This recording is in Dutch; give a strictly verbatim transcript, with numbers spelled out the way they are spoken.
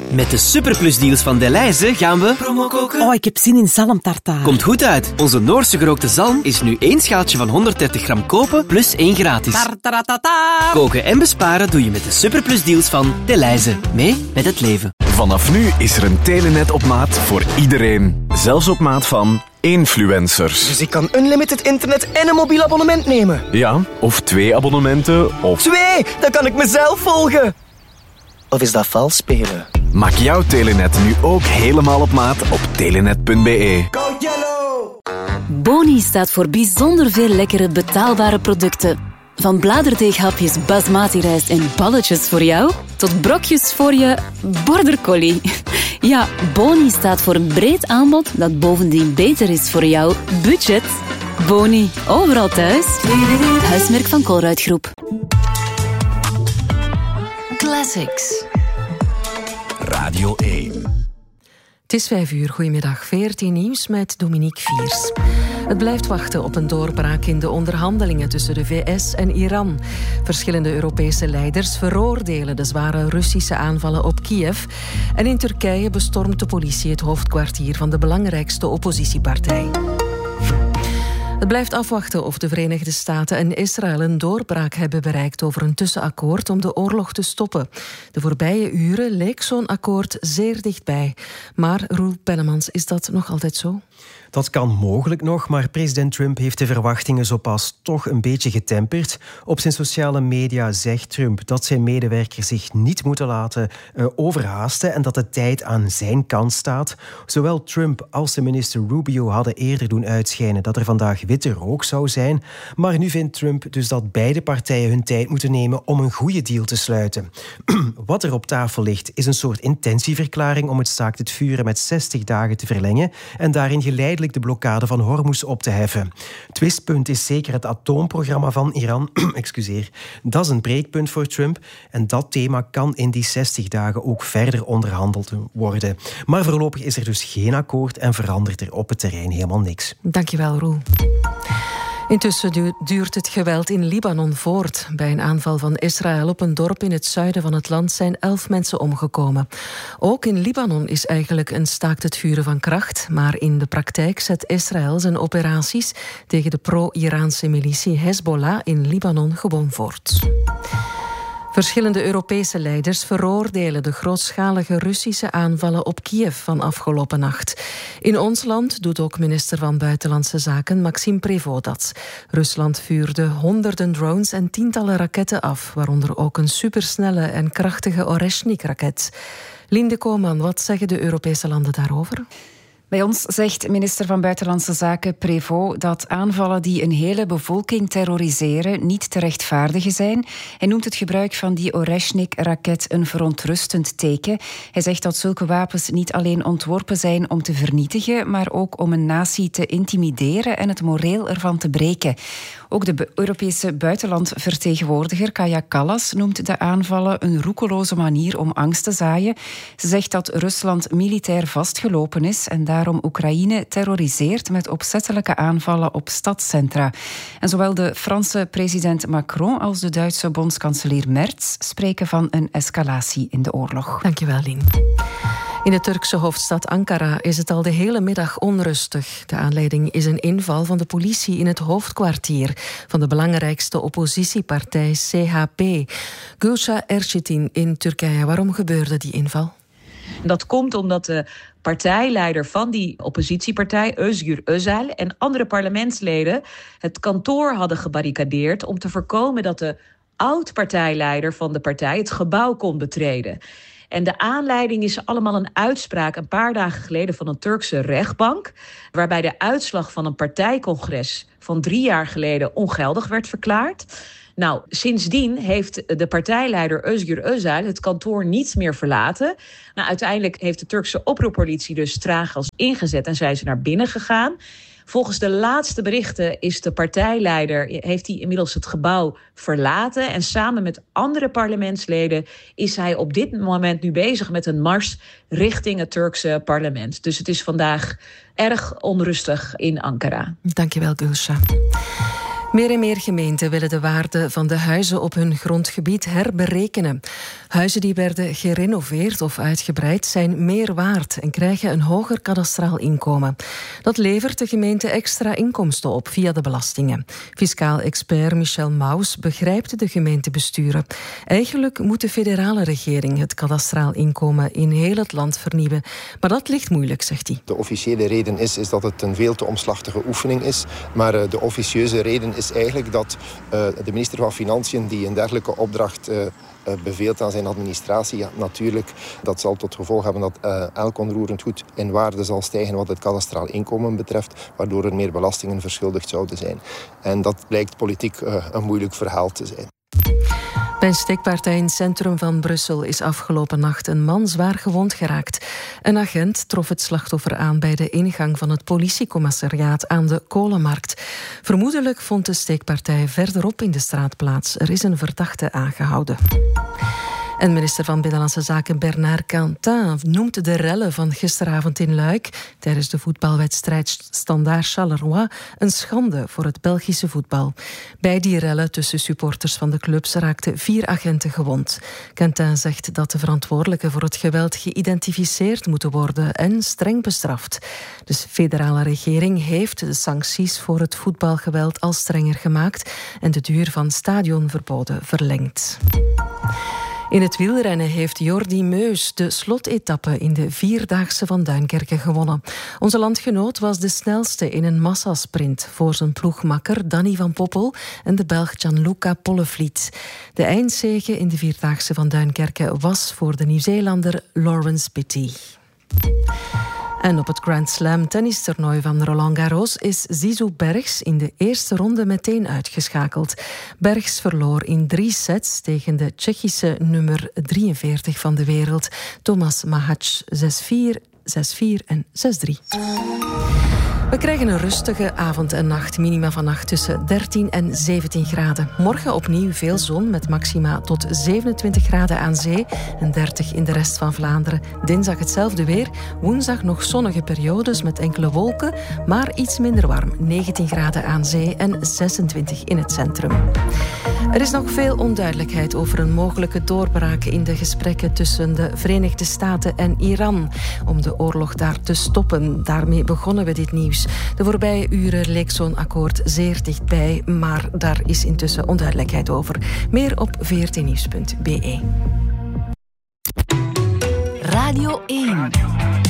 Met de superplusdeals van Delhaize gaan we promo koken. Oh, ik heb zin in zalmtartaar. Komt goed uit. Onze Noorse gerookte zalm is nu één schaaltje van honderddertig gram kopen plus één gratis. Tartaratata. Koken en besparen doe je met de superplusdeals van Delhaize. Mee met het leven. Vanaf nu is er een Telenet op maat voor iedereen. Zelfs op maat van influencers. Dus ik kan unlimited internet en een mobiel abonnement nemen? Ja, of twee abonnementen, of... Twee! Dan kan ik mezelf volgen! Of is dat vals spelen? Maak jouw Telenet nu ook helemaal op maat op telenet punt b e. Go Yellow! Boni staat voor bijzonder veel lekkere betaalbare producten. Van bladerdeeghapjes basmati rijst en balletjes voor jou, tot brokjes voor je border collie. Ja, Boni staat voor een breed aanbod dat bovendien beter is voor jouw budget. Boni, overal thuis. Huismerk van Colruyt Groep. Classics. Radio één. Het is vijf uur, goedemiddag. V R T Nieuws met Dominique Viers. Het blijft wachten op een doorbraak in de onderhandelingen tussen de V S en Iran. Verschillende Europese leiders veroordelen de zware Russische aanvallen op Kiev. En in Turkije bestormt de politie het hoofdkwartier van de belangrijkste oppositiepartij. Het blijft afwachten of de Verenigde Staten en Israël een doorbraak hebben bereikt over een tussenakkoord om de oorlog te stoppen. De voorbije uren leek zo'n akkoord zeer dichtbij. Maar Roel Pennemans, is dat nog altijd zo? Dat kan mogelijk nog, maar president Trump heeft de verwachtingen zo pas toch een beetje getemperd. Op zijn sociale media zegt Trump dat zijn medewerkers zich niet moeten laten uh, overhaasten en dat de tijd aan zijn kant staat. Zowel Trump als de minister Rubio hadden eerder doen uitschijnen dat er vandaag witte rook zou zijn. Maar nu vindt Trump dus dat beide partijen hun tijd moeten nemen om een goede deal te sluiten. Wat er op tafel ligt is een soort intentieverklaring om het staakt het vuren met zestig dagen te verlengen en daarin geleidelijk de blokkade van Hormuz op te heffen. Twistpunt is zeker het atoomprogramma van Iran. Excuseer. Dat is een breekpunt voor Trump en dat thema kan in die zestig dagen ook verder onderhandeld worden. Maar voorlopig is er dus geen akkoord en verandert er op het terrein helemaal niks. Dankjewel, Roel. Intussen duurt het geweld in Libanon voort. Bij een aanval van Israël op een dorp in het zuiden van het land zijn elf mensen omgekomen. Ook in Libanon is eigenlijk een staakt het vuren van kracht, maar in de praktijk zet Israël zijn operaties tegen de pro-Iraanse militie Hezbollah in Libanon gewoon voort. Verschillende Europese leiders veroordelen de grootschalige Russische aanvallen op Kiev van afgelopen nacht. In ons land doet ook minister van Buitenlandse Zaken Maxime Prévost dat. Rusland vuurde honderden drones en tientallen raketten af, waaronder ook een supersnelle en krachtige Oreshnik-raket. Linde Koman, wat zeggen de Europese landen daarover? Bij ons zegt minister van Buitenlandse Zaken Prévost dat aanvallen die een hele bevolking terroriseren niet te rechtvaardigen zijn. Hij noemt het gebruik van die Oreshnik-raket een verontrustend teken. Hij zegt dat zulke wapens niet alleen ontworpen zijn om te vernietigen, maar ook om een natie te intimideren en het moreel ervan te breken. Ook de Europese buitenlandvertegenwoordiger Kaja Kallas noemt de aanvallen een roekeloze manier om angst te zaaien. Ze zegt dat Rusland militair vastgelopen is en daarom Oekraïne terroriseert met opzettelijke aanvallen op stadscentra. En zowel de Franse president Macron als de Duitse bondskanselier Merz spreken van een escalatie in de oorlog. Dankjewel, Lien. In de Turkse hoofdstad Ankara is het al de hele middag onrustig. De aanleiding is een inval van de politie in het hoofdkwartier van de belangrijkste oppositiepartij C H P. Gülşah Erçetin in Turkije. Waarom gebeurde die inval? Dat komt omdat de partijleider van die oppositiepartij, Özgür Özel, en andere parlementsleden het kantoor hadden gebarricadeerd om te voorkomen dat de oud-partijleider van de partij het gebouw kon betreden. En de aanleiding is allemaal een uitspraak een paar dagen geleden van een Turkse rechtbank, waarbij de uitslag van een partijcongres van drie jaar geleden ongeldig werd verklaard. Nou, sindsdien heeft de partijleider Özgür Özel het kantoor niet meer verlaten. Nou, uiteindelijk heeft de Turkse oproerpolitie dus traaggas ingezet en zijn ze naar binnen gegaan. Volgens de laatste berichten is de partijleider, heeft hij inmiddels het gebouw verlaten. En samen met andere parlementsleden is hij op dit moment nu bezig met een mars richting het Turkse parlement. Dus het is vandaag erg onrustig in Ankara. Dankjewel, Gülşah. Meer en meer gemeenten willen de waarde van de huizen op hun grondgebied herberekenen. Huizen die werden gerenoveerd of uitgebreid zijn meer waard en krijgen een hoger kadastraal inkomen. Dat levert de gemeente extra inkomsten op via de belastingen. Fiscaal expert Michel Maus begrijpt de gemeentebesturen. Eigenlijk moet de federale regering het kadastraal inkomen in heel het land vernieuwen. Maar dat ligt moeilijk, zegt hij. De officiële reden is, is dat het een veel te omslachtige oefening is. Maar uh, de officieuze reden is eigenlijk dat uh, de minister van Financiën die een dergelijke opdracht uh, uh, beveelt aan zijn administratie, ja, natuurlijk, dat zal tot gevolg hebben dat uh, elk onroerend goed in waarde zal stijgen wat het kadastraal inkomen betreft, waardoor er meer belastingen verschuldigd zouden zijn. En dat blijkt politiek uh, een moeilijk verhaal te zijn. Bij een steekpartij in het centrum van Brussel is afgelopen nacht een man zwaar gewond geraakt. Een agent trof het slachtoffer aan bij de ingang van het politiecommissariaat aan de Kolenmarkt. Vermoedelijk vond de steekpartij verderop in de straat plaats. Er is een verdachte aangehouden. En minister van Binnenlandse Zaken Bernard Quentin noemt de rellen van gisteravond in Luik tijdens de voetbalwedstrijd Standaard Charleroi een schande voor het Belgische voetbal. Bij die rellen tussen supporters van de clubs raakten vier agenten gewond. Quentin zegt dat de verantwoordelijken voor het geweld geïdentificeerd moeten worden en streng bestraft. De federale regering heeft de sancties voor het voetbalgeweld al strenger gemaakt en de duur van stadionverboden verlengd. In het wielrennen heeft Jordi Meus de slotetappe in de Vierdaagse van Duinkerke gewonnen. Onze landgenoot was de snelste in een massasprint voor zijn ploegmakker Danny van Poppel en de Belg Gianluca Pollevliet. De eindzege in de Vierdaagse van Duinkerke was voor de Nieuw-Zeelander Lawrence Pitty. En op het Grand Slam tennistoernooi van Roland Garros is Zizou Bergs in de eerste ronde meteen uitgeschakeld. Bergs verloor in drie sets tegen de Tsjechische nummer drieënveertig van de wereld, Tomas Mahac, zes vier, zes vier en zes drie. We krijgen een rustige avond en nacht. Minima vannacht tussen dertien en zeventien graden. Morgen opnieuw veel zon met maxima tot zevenentwintig graden aan zee en dertig in de rest van Vlaanderen. Dinsdag hetzelfde weer. Woensdag nog zonnige periodes met enkele wolken, maar iets minder warm. negentien graden aan zee en zesentwintig in het centrum. Er is nog veel onduidelijkheid over een mogelijke doorbraak in de gesprekken tussen de Verenigde Staten en Iran om de oorlog daar te stoppen. Daarmee begonnen we dit nieuws. De voorbije uren leek zo'n akkoord zeer dichtbij, maar daar is intussen onduidelijkheid over. Meer op v r t nieuws punt b e. Radio één.